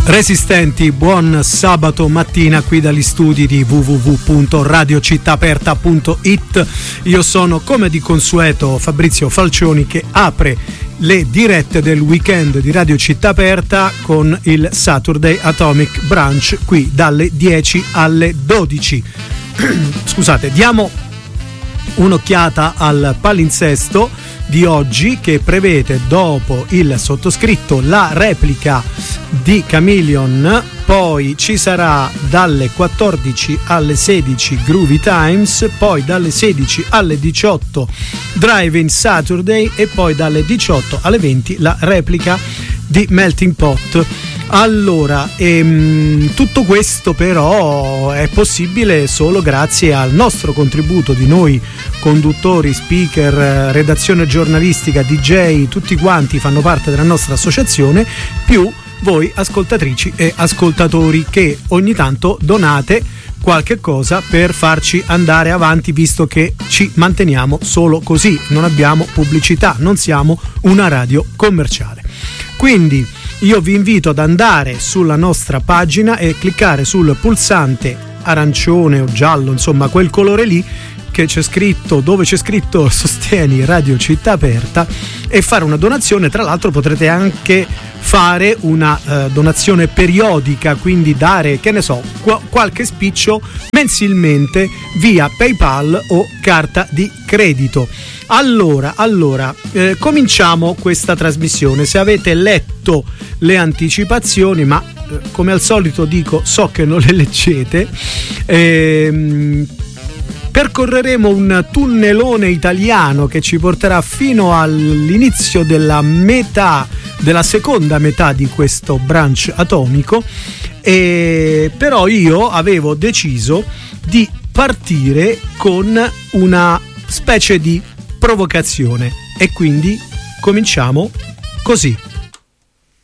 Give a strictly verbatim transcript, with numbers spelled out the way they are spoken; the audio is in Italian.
Resistenti, buon sabato mattina qui dagli studi di w w w punto radio città aperta punto i t. Io sono, come di consueto, Fabrizio Falcioni, che apre le dirette del weekend di Radio Città Aperta con il Saturday Atomic Brunch qui dalle dieci alle dodici. Scusate, diamo un'occhiata al palinsesto di oggi, che prevede, dopo il sottoscritto, la replica di Chameleon. Poi ci sarà dalle quattordici alle sedici Groovy Times, poi dalle sedici alle diciotto Drive-In Saturday e poi dalle diciotto alle venti la replica di Melting Pot. Allora, ehm, tutto questo però è possibile solo grazie al nostro contributo di noi conduttori, speaker, redazione giornalistica, D J, tutti quanti fanno parte della nostra associazione, più voi ascoltatrici e ascoltatori che ogni tanto donate qualche cosa per farci andare avanti, visto che ci manteniamo solo così, non abbiamo pubblicità, non siamo una radio commerciale. Quindi io vi invito ad andare sulla nostra pagina e cliccare sul pulsante arancione o giallo, insomma quel colore lì che c'è scritto, dove c'è scritto Sostieni Radio Città Aperta, e fare una donazione. Tra l'altro potrete anche fare una eh, donazione periodica, quindi dare, che ne so, qu- qualche spiccio mensilmente via PayPal o carta di credito. Allora, allora eh, cominciamo questa trasmissione. Se avete letto le anticipazioni, ma eh, come al solito dico, so che non le leggete, ehm, percorreremo un tunnelone italiano che ci porterà fino all'inizio della metà, della seconda metà di questo brunch atomico, e però io avevo deciso di partire con una specie di provocazione e quindi cominciamo così.